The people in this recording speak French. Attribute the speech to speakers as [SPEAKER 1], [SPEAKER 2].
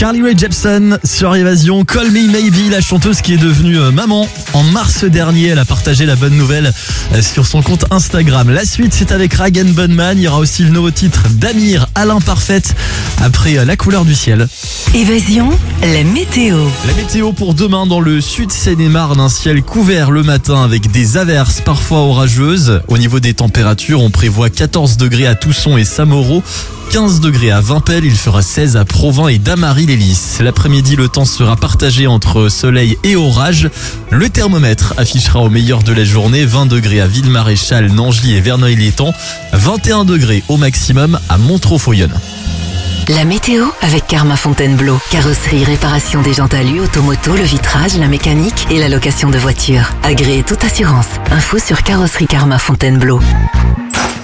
[SPEAKER 1] Carly Rae Jepsen sur Évasion. Call Me Maybe, la chanteuse qui est devenue maman en mars dernier. Elle a partagé la bonne nouvelle sur son compte Instagram. La suite, c'est avec Rag & Bone Man. Il y aura aussi le nouveau titre d'Amir, Alain Parfaite, après La couleur du ciel.
[SPEAKER 2] Évasion, la météo.
[SPEAKER 1] La météo pour demain dans le sud Seine-et-Marne, un ciel couvert le matin avec des averses parfois orageuses. Au niveau des températures, on prévoit 14 degrés à Tousson et Saint-Mauro, 15 degrés à Vimpel, il fera 16 à Provins et Damary-les-Lys. L'après-midi, le temps sera partagé entre soleil et orage. Le thermomètre affichera au meilleur de la journée 20 degrés à Ville-Maréchal, Nangely et Verneuil-l'Étang, 21 degrés au maximum à Montreux-Foyonne.
[SPEAKER 2] La météo avec Karma Fontainebleau. Carrosserie, réparation des jantes alu, automoto, le vitrage, la mécanique et la location de voitures. Agréé toute assurance. Info sur carrosserie Karma Fontainebleau.